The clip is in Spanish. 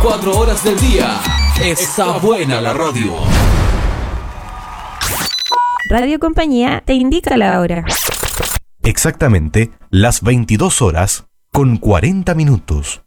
24 horas del día. Está buena la radio. Radio Compañía te indica la hora. Exactamente las 22 horas con 40 minutos.